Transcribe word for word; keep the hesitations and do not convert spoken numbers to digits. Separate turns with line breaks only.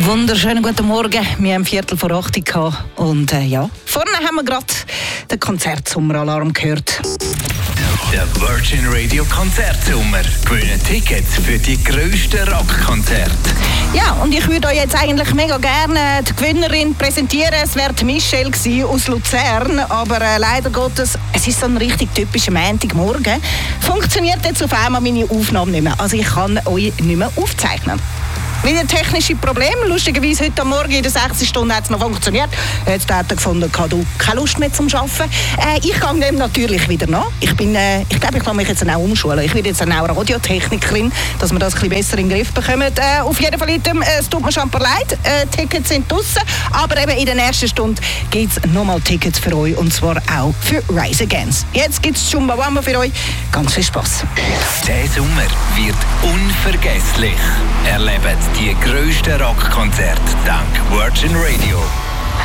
Wunderschönen guten Morgen. Wir haben Viertel vor acht gehabt und äh, ja, vorne haben wir gerade den Konzertsommeralarm gehört.
Der Virgin Radio Konzertsommer. Gewinnen Tickets für die grössten Rockkonzerte.
Ja, und ich würde euch jetzt eigentlich mega gerne die Gewinnerin präsentieren. Es wäre Michelle aus Luzern, aber äh, leider Gottes, es ist so ein richtig typischer Montagmorgen. Funktioniert jetzt auf einmal meine Aufnahme nicht mehr. Also ich kann euch nicht mehr aufzeichnen. Wieder technische Probleme. Lustigerweise heute am Morgen in der sechsten Stunde hat es noch funktioniert. Jetzt hat er gefunden, du keine Lust mehr zum Arbeiten. Äh, ich gehe dem natürlich wieder nach. Ich, bin, äh, ich glaube, ich kann mich jetzt auch umschulen. Ich werde jetzt auch Radiotechnikerin, dass wir das ein bisschen besser in den Griff bekommen. Äh, auf jeden Fall, äh, es tut mir schon ein paar leid. Äh, Tickets sind draussen. Aber eben in der nächsten Stunde gibt es nochmal Tickets für euch. Und zwar auch für Rise Against. Jetzt gibt es Chumbawamba für euch. Ganz viel Spass.
Der Sommer wird unvergesslich. Erlebt die grössten Rockkonzerte dank Virgin Radio.